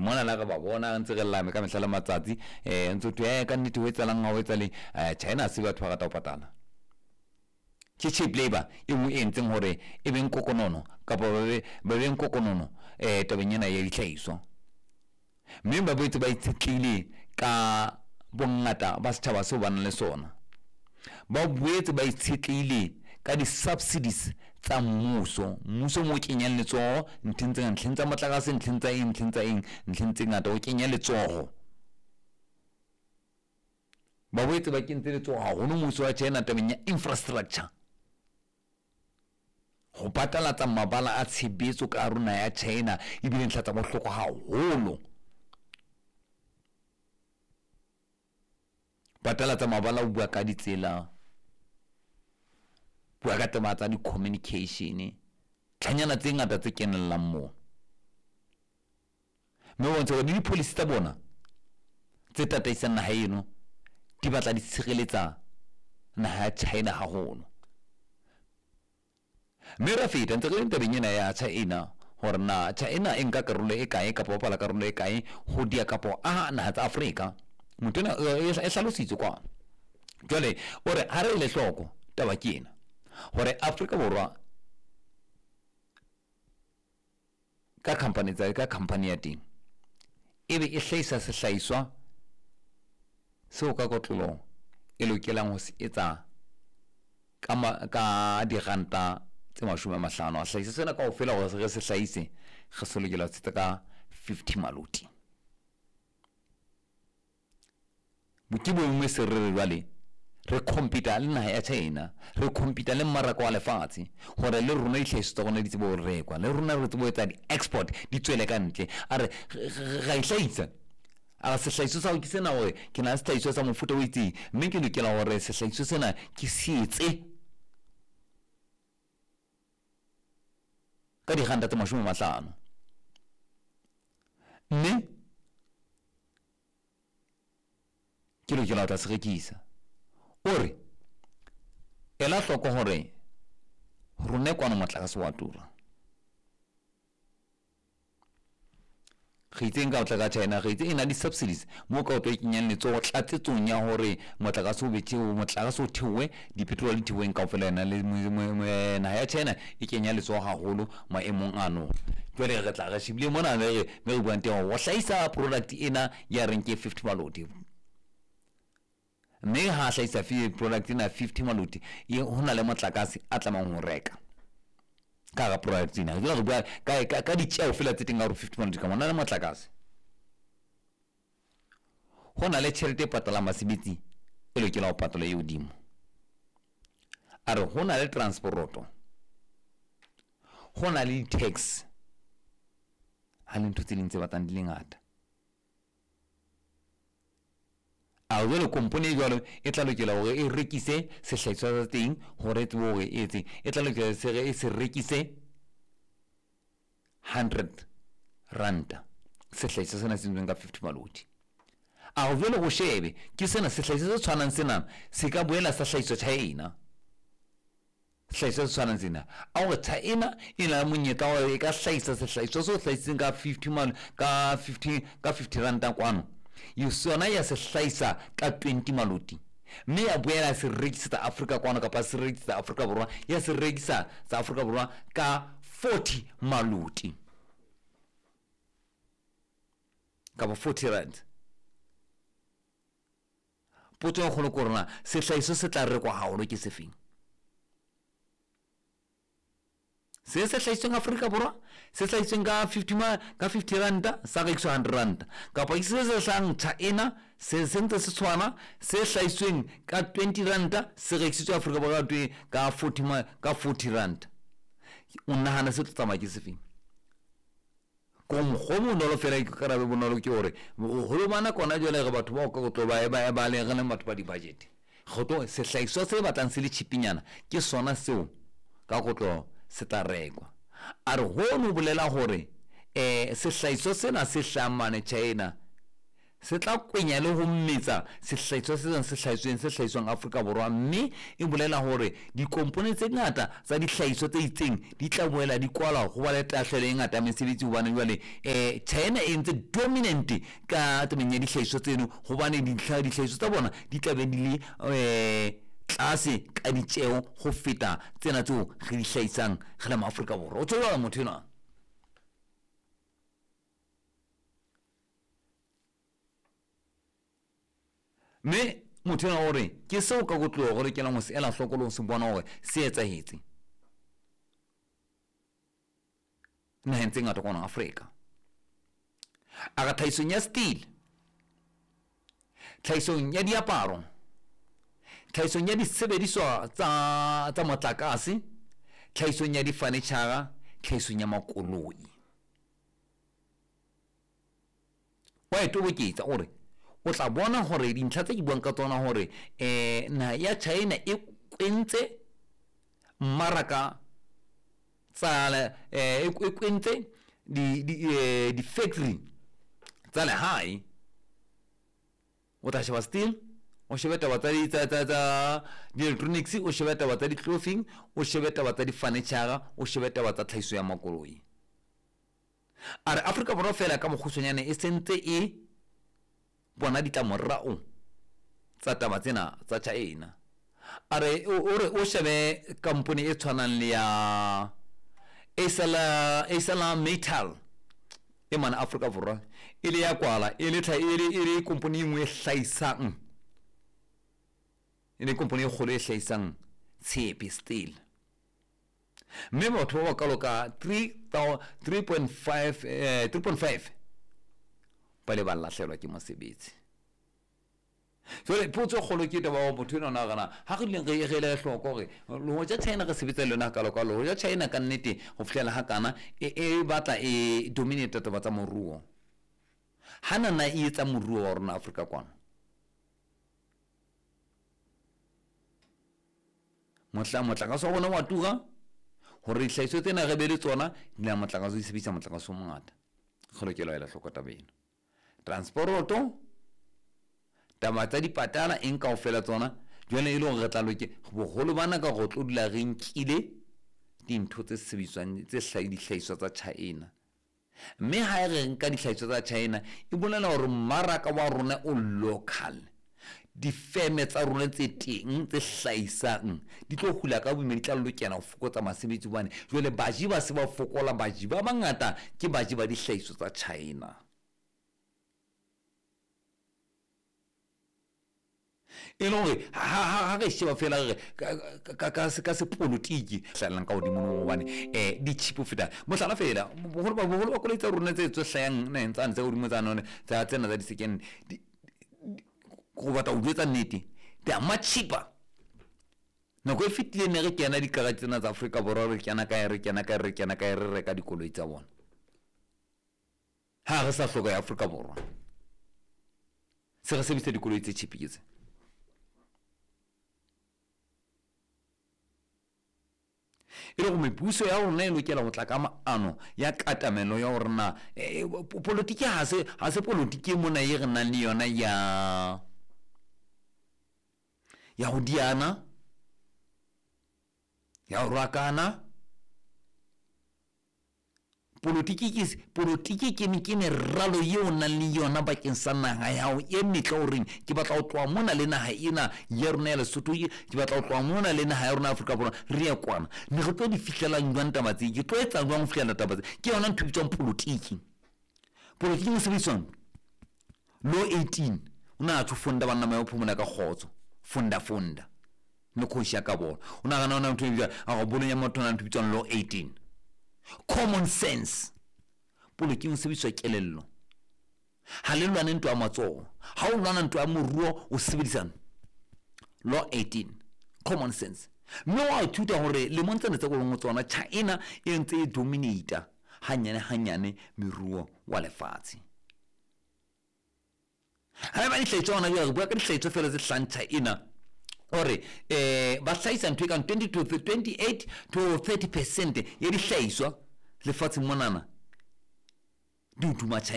mona la ga ba bona ntse re lame ka mehla matsatsi ntse tu ka nnete ho etsalang ga ho etsale China se batho ba rata ho patala ke cheap labor e mo entseng hore e beng kokonono ka ba beng kokonono tabenyana ya ditlhaiso mme ba boetse ba itshetlile ka bongata ba setjhaba se bana le sona ba boetse ba itshetlile ka di subsidies tsa mmuso mo kenyang letsoho ntlheng tsa motlakase ntlheng tsa ngata o kenya letsoho ba boetse ba kentse letsoho haholo mmuso wa China tabeng ya infrastructure ho patala tsa mabala a tshebetso ka rona ya China ebile ntla tsa bohloko haholo patala tsa mabala o bua ka ditsela bua ka taba tsa di communication tlhanyana tse ngata tse kenellang mo mme o ntse di policy tsa bona tse tataisang naha eno di batla di tshireletsa naha ya China haholo mme ra feta ntse re tabeng ena ya China hore na China e nka karolo e kae kapa bapala karolo e kae ho dia kapa naha tsa Afrika motona e hlalositse kwa jwale ore ha re le hloko taba ke ena hore Afrika Borwa ka company ya teng ebe e hlahisa sehlahiswa seo ka kotlolo e lokelang ho se etsa ka diranta tse 50 a hlahisa sena ka ofela hore re se hlahise re se lokela ho tsetsa ka 50 maluti bokibo mme se re jwale re compete le naha ya China re compete le mmaraka wa lefatshe hore le rona ihlahiso tsa rona di tsebo re rekwa le rona re tsebo etsa di export di tswele ka ntle are ga ihlahisa a se hlahiso sa ke sena hore ke na se hlahiso sa mofuta o itseng mme ke lokela hore se hlahiso sena ke setse ka di ranta tse 50 mme ke lokela ho tla se rekisa ore ela hloko hore rone kwana motlakase wa tura re itseng ka tla ka China re itse ena di subsidies mo ka o tlo kenyang letsoho tlatsetsong ya hore motlakase o betjhe motlakase o thewe di petrol di thewe ka ofela ena le naha ya China e kenya letsoho haholo maemong ano jwale re tla re shibile mona me buang teng ho hlahisa product ena ya renke 50 maloti mme ha hlahisa product ena 50 maloti ho na le motlakase a tlamang ho reka ka product ena re bua ka di tsheo fela tse teng ga 50 maloti ka mona le motlakase ho na le tšhelete patala masebetsi e lokela ho patala e hodimo are ho na le transporto ho na le tax ha le ntho tse ding tse batlang di le ngata a jwale company e jwalo e tla lokela hore e rekise sehlahiswa sa teng hore tsebo hore e etse e tla lokela se rekise 100 ranta sehlahiswa sena se ntseng ka 50 maloti a jwale go shebe ke sena sehlahiswa se tshwanang sena se ka boela sa hlahiswa China hlahiswa se tshwanang sena a hore China e na monyetla wa e ka hlahisa sehlahiswa se hlahisitseng ka 50 ranta kwano yosona ya se hlahisa ka 20 maloti mme ya boela se rekisa Afrika kwana kapa se rekisa Afrika Borwa ya se rekisa sa Afrika Borwa ka 40 maloti kapa 40 rand potso ya kholo korona se hlahiso se tla rekwa haholo ke sefeng se hlahisitseng Afrika Borwa se hlahisitseng ka 50 randa sa rekiswa 100 randa kapa se hlahang China se sentse se tshwana se hlahisitseng ka 20 randa se rekisitswe Afrika Borwa ka 40 randa o nahana se tsamaya ke sefeng go bonolo fela ke karabe bonolo ke hore ho bana kona jwale re batho ba go tlo ba le re le batho ba di budget go to se hlahiswa se batlang se le chipinyana ke sona seo ka go tlo se tla rekwa a re ho no bolela hore se hlahiswa sena se hlamane China se tla kwenya le ho mmetsa sehlahiswa se hlahiswang Afrika Borwa, mme e bolela hore di-components tse ngata tsa dihlahiswa tse itseng di tla boela di kwala ho ba le tahlelo e ngata mesebetsi hobane jwale China e ntse dominant ka tabeng ya dihlahiswa tseno hobane dihlahiswa tsa bona di tla be di le tlase ka ditjeo ho feta tsena tseo re di hlahisang re le Afrika Borwa. O tseba motho ena mme motho ena hore ke seo ka gotlo gore ke la mo se ela hlokolo se bona hore se etsahetse naheng tse ngata kwana Afrika. A ga tlhahisong ya steel, tlhahisong ya diaparo, tlhahisong ya disebediswa tsa motlakase, tlhahisong ya di-furniture, tlhahisong ya makoloi. Wa etoboketsa gore o tla bona hore dintlha tse ke buang ka tsona hore naha ya China e kwentse mmaraka tsa e kwentse di factory tsa lehae. O tla sheba steel, o shebe taba tsa di-electronics, o shebe taba tsa di-clothing, o shebe taba tsa di-furniture, o shebe taba tsa tlhahiso ya makoloi. A re Afrika Borwa fela ka mokgutshwanyane e sentse e bona ditlamorao tsa taba tsena tsa China. A re o shebe company e tshwanang le ya Esala Metal e mana Afrika Borwa e le ya kwala e le company e nngwe hlaisang, e le company e kgolo e hlaisang tshepe steel, mme batho ba kaloka 3.5 ba le ba lahlelwa ke mosebetsi. So le potso kgolo ke taba wa motho ena na gana ha re leng re le hloko gore lo ja China re sebetsa lona kaloka lo ja China ka nnete go fihlela ha kana e batla e dominate taba tsa moruo, hana na e etsa moruo wa rona Afrika kwana. Motlakase wa bona wa tura hore hlahiso tsena re be le tsona di la motlakase di sebedisa motlakase o mongata. Go lokela ela hloko taba ena. Transporto taba tsa dipatala eng kaofela tsona jwale e le gore re tla loke bogolo bana ka go tlodila re nkile dintho tse sebediswang tse dihlahiswa tsa China, mme ha re nka dihlahiswa tsa China e bolela gore mmaraka wa rona o local, difeme tsa rona tse teng tse hlahisang di tlo hula ka boime, di tla lokela ho fokotsa masebetsi bane jwale baji ba se ba fokola, baji ba bangata ke baji ba dihlahiswa tsa China. E le gore ha re sheba fela re ka se politiki hlalang ka hodimo no bane di cheap feta mohlala fela bogolo ba koloi tsa rona tse hlayang neng tsa hodimo tsa none tsa tsena tsa di second go batla o jwetsa nnete di ama cheaper. Nako e fetile ne re kena dikarate tsena tsa Afrika Borwa re kena ka re reka dikoloi tsa bona ha re sa hloka ya Afrika Borwa se re sebedisa dikoloi tse cheap ke tse. E le go mepuso ya rona e lokela go tla ka maano ya katamelo ya gore na politiki ha se politiki mona e re nang le yona ya go diana, ya go rakana. Politiki ke meralo yeo nang le yona bakeng sa naga ya hao e metla goreng ke batla go tloa mona le naga ena ya rona ya Lesotho, ke batla go tloa mona le naga ya rona Afrika Borwa re ya kwana ne re tlo di fihlelang jwang taba tse, ke tlo etsa jwang fihlela taba tse, ke yona ntho bitswang politiki mo sebediswang law 18 una tho funda bana ma phumula ka khotso funda no khoshi ka bona una gana ona ntho e a go bolonya motho na ntho bitswang law 18 common sense. Politiki mo sebediswa kelello ha le lwana ntwa matsoho, ha o lwana ntwa moruo o sebedisana law 18 common sense. Mme wa thuta hore le montsane tsa go lengwe tsona China e ntse e dominate hanyane meruo wa lefatshe. Ha ba dihlahiswa ona ya bua ka dihlahiswa fela tse hlang China ore ba hlahisa ntwe ka 20 to 28 to 30% ya dihlahiswa lefatshe monana di utuma